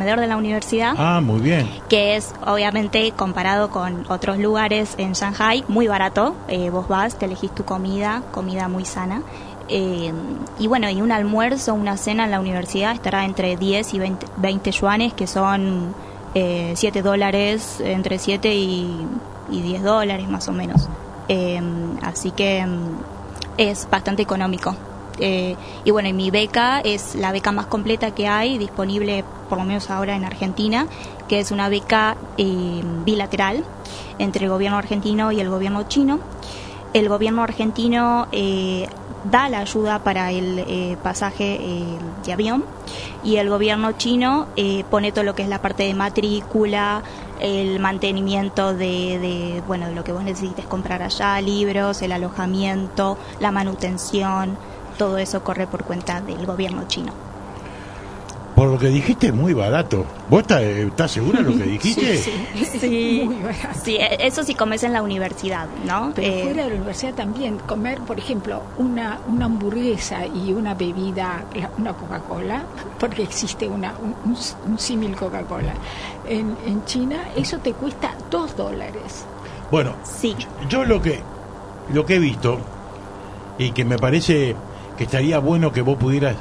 comedor de la universidad. Ah, muy bien. Que es, obviamente, comparado con otros lugares en Shanghai, muy barato. Vos vas, te elegís tu comida muy sana. Y bueno, y un almuerzo, una cena en la universidad estará entre 10 y 20 yuanes, que son $7, entre 7 y $10 más o menos. Así que es bastante económico. Y bueno, y mi beca es la beca más completa que hay disponible, por lo menos ahora en Argentina, que es una beca bilateral entre el gobierno argentino y el gobierno chino. El gobierno argentino da la ayuda para el pasaje de avión, y el gobierno chino pone todo lo que es la parte de matrícula, el mantenimiento de lo que vos necesites comprar allá, libros, el alojamiento, la manutención, todo eso corre por cuenta del gobierno chino. Por lo que dijiste, muy barato. ¿Vos estás segura de lo que dijiste? Sí. Muy barato. Sí, eso sí comes en la universidad, ¿no? Pero fuera de la universidad también, comer, por ejemplo, una hamburguesa y una bebida, una Coca-Cola, porque existe un símil Coca-Cola. En China eso te cuesta $2. Bueno, sí. Yo lo que he visto, y que me parece que estaría bueno que vos pudieras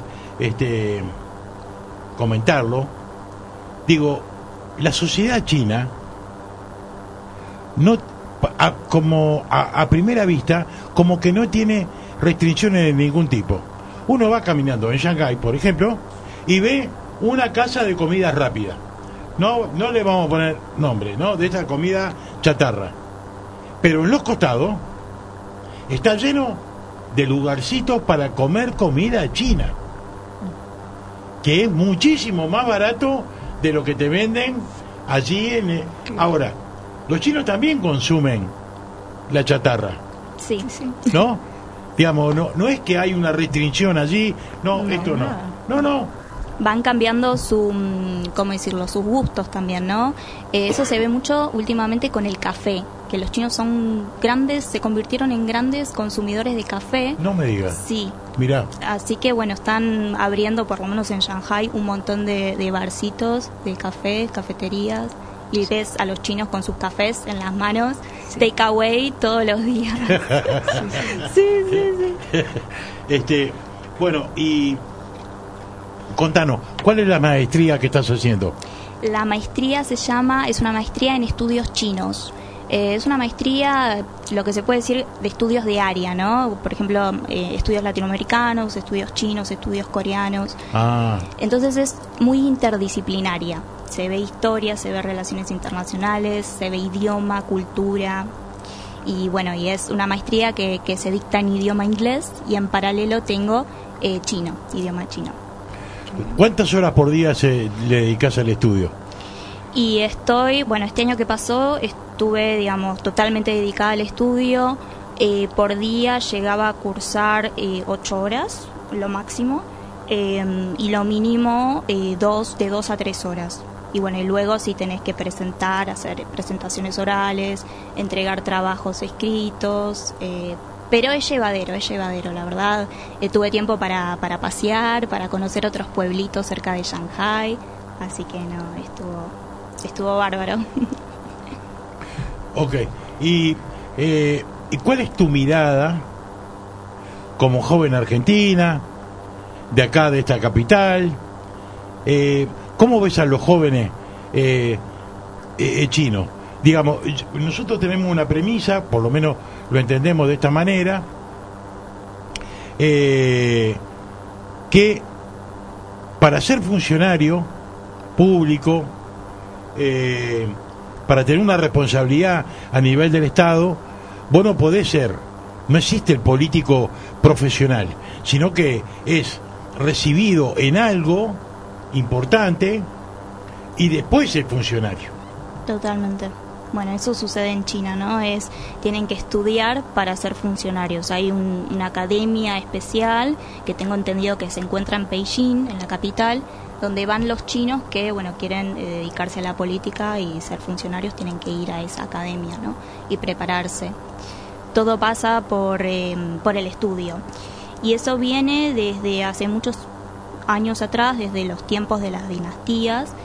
comentarlo, digo, la sociedad china no a primera vista como que no tiene restricciones de ningún tipo. Uno va caminando en Shanghái, por ejemplo, y ve una casa de comida rápida. No le vamos a poner nombre, ¿no? De esta comida chatarra. Pero en los costados está lleno de lugarcitos para comer comida china, que es muchísimo más barato de lo que te venden allí Ahora, los chinos también consumen la chatarra. Sí. ¿No? Digamos, no es que hay una restricción allí, esto no. No. Van cambiando sus gustos también, ¿no? Eso se ve mucho últimamente con el café, que los chinos se convirtieron en grandes consumidores de café. No me digas. Sí. Mirá. Así que bueno, están abriendo, por lo menos en Shanghai, un montón de barcitos de café, cafeterías, y ves a los chinos con sus cafés en las manos, take away todos los días. Sí. Bueno, y contanos, ¿cuál es la maestría que estás haciendo? La maestría es una maestría en estudios chinos. Es una maestría, lo que se puede decir, de estudios de área, ¿no? Por ejemplo, estudios latinoamericanos, estudios chinos, estudios coreanos. Entonces es muy interdisciplinaria. Se ve historia, se ve relaciones internacionales, se ve idioma, cultura. Y bueno, y es una maestría que se dicta en idioma inglés, y en paralelo tengo idioma chino. ¿Cuántas horas por día le dedicas al estudio? Y este año que pasó estuve, totalmente dedicada al estudio. Por día llegaba a cursar 8 horas, lo máximo, y lo mínimo de 2 a 3 horas. Y bueno, y luego sí tenés que hacer presentaciones orales, entregar trabajos escritos, pero es llevadero, la verdad. Tuve tiempo para pasear, para conocer otros pueblitos cerca de Shanghai, así que estuvo bárbaro. Ok, ¿y cuál es tu mirada como joven argentina, de acá, de esta capital? ¿Cómo ves a los jóvenes chinos? Digamos, nosotros tenemos una premisa, por lo menos lo entendemos de esta manera, que para ser funcionario público, para tener una responsabilidad a nivel del Estado, vos no existe el político profesional, sino que es recibido en algo importante y después el funcionario. Totalmente. Bueno, eso sucede en China, ¿no? Tienen que estudiar para ser funcionarios. Hay una academia especial que tengo entendido que se encuentra en Beijing, en la capital, donde van los chinos que, quieren dedicarse a la política y ser funcionarios, tienen que ir a esa academia, ¿no? Y prepararse. Todo pasa por el estudio. Y eso viene desde hace muchos años atrás, desde los tiempos de las dinastías,